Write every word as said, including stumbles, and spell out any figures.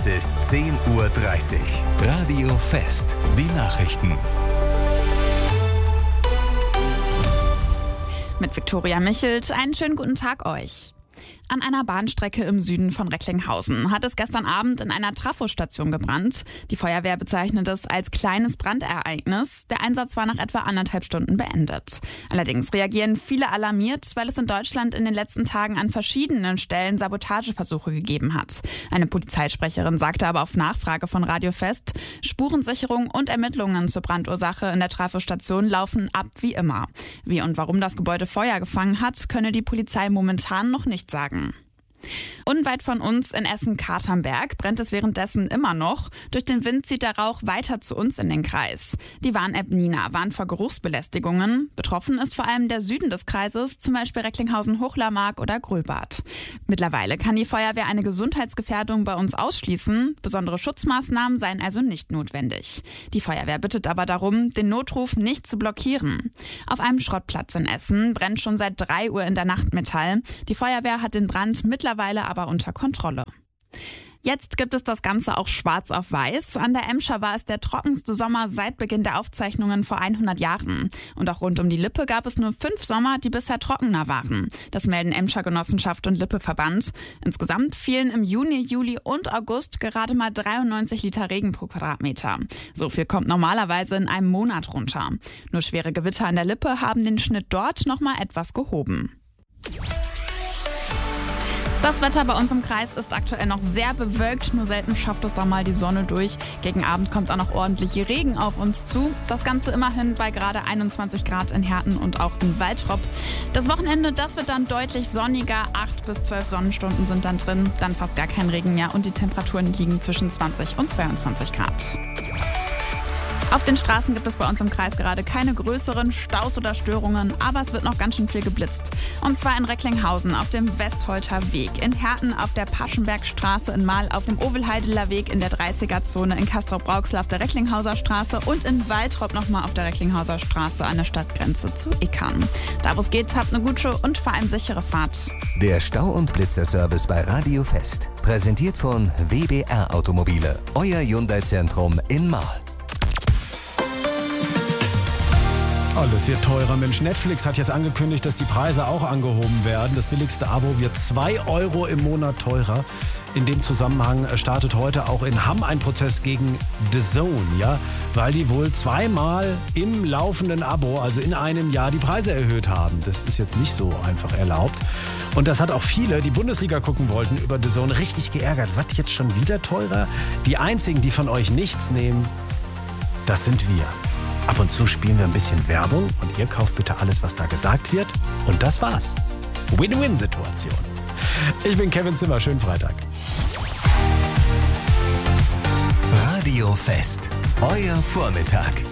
Es ist zehn Uhr dreißig. Radio Fest. Die Nachrichten. Mit Viktoria Michelt, einen schönen guten Tag euch. An einer Bahnstrecke im Süden von Recklinghausen hat es gestern Abend in einer Trafostation gebrannt. Die Feuerwehr bezeichnet es als kleines Brandereignis. Der Einsatz war nach etwa anderthalb Stunden beendet. Allerdings reagieren viele alarmiert, weil es in Deutschland in den letzten Tagen an verschiedenen Stellen Sabotageversuche gegeben hat. Eine Polizeisprecherin sagte aber auf Nachfrage von Radio Fest, Spurensicherung und Ermittlungen zur Brandursache in der Trafostation laufen ab wie immer. Wie und warum das Gebäude Feuer gefangen hat, könne die Polizei momentan noch nicht sagen. Unweit von uns in Essen-Katernberg brennt es währenddessen immer noch. Durch den Wind zieht der Rauch weiter zu uns in den Kreis. Die Warn-App Nina warnt vor Geruchsbelästigungen. Betroffen ist vor allem der Süden des Kreises, zum Beispiel Recklinghausen-Hochlarmark oder Grölbad. Mittlerweile kann die Feuerwehr eine Gesundheitsgefährdung bei uns ausschließen. Besondere Schutzmaßnahmen seien also nicht notwendig. Die Feuerwehr bittet aber darum, den Notruf nicht zu blockieren. Auf einem Schrottplatz in Essen brennt schon seit drei Uhr in der Nacht Metall. Die Feuerwehr hat den Brand mittlerweile aber unter Kontrolle. Jetzt gibt es das Ganze auch schwarz auf weiß. An der Emscher war es der trockenste Sommer seit Beginn der Aufzeichnungen vor hundert Jahren. Und auch rund um die Lippe gab es nur fünf Sommer, die bisher trockener waren. Das melden Emscher Genossenschaft und Lippe-Verband. Insgesamt fielen im Juni, Juli und August gerade mal dreiundneunzig Liter Regen pro Quadratmeter. So viel kommt normalerweise in einem Monat runter. Nur schwere Gewitter an der Lippe haben den Schnitt dort noch mal etwas gehoben. Das Wetter bei uns im Kreis ist aktuell noch sehr bewölkt, nur selten schafft es auch mal die Sonne durch. Gegen Abend kommt auch noch ordentlich Regen auf uns zu. Das Ganze immerhin bei gerade einundzwanzig Grad in Herten und auch in Waltrop. Das Wochenende, das wird dann deutlich sonniger. acht bis zwölf Sonnenstunden sind dann drin, dann fast gar kein Regen mehr und die Temperaturen liegen zwischen zwanzig und zweiundzwanzig Grad. Auf den Straßen gibt es bei uns im Kreis gerade keine größeren Staus oder Störungen, aber es wird noch ganz schön viel geblitzt. Und zwar in Recklinghausen auf dem Westholter Weg, in Herten auf der Paschenbergstraße, in Mahl auf dem Ovelheideler Weg in der dreißiger-Zone, in Castrop-Rauxel auf der Recklinghauser Straße und in Waltrop nochmal auf der Recklinghauser Straße an der Stadtgrenze zu Ickern. Da wo es geht, habt eine gute und vor allem sichere Fahrt. Der Stau- und Blitzerservice bei Radio Fest. Präsentiert von W B R Automobile. Euer Hyundai-Zentrum in Mahl. Alles wird teurer. Mensch, Netflix hat jetzt angekündigt, dass die Preise auch angehoben werden. Das billigste Abo wird zwei Euro im Monat teurer. In dem Zusammenhang startet heute auch in Hamm ein Prozess gegen The Zone, ja, weil die wohl zweimal im laufenden Abo, also in einem Jahr, die Preise erhöht haben. Das ist jetzt nicht so einfach erlaubt. Und das hat auch viele, die Bundesliga gucken wollten, über The Zone richtig geärgert. Was, jetzt schon wieder teurer? Die einzigen, die von euch nichts nehmen, das sind wir. Ab und zu spielen wir ein bisschen Werbung und ihr kauft bitte alles, was da gesagt wird. Und das war's. Win-Win-Situation. Ich bin Kevin Zimmer. Schönen Freitag. Radio Fest. Euer Vormittag.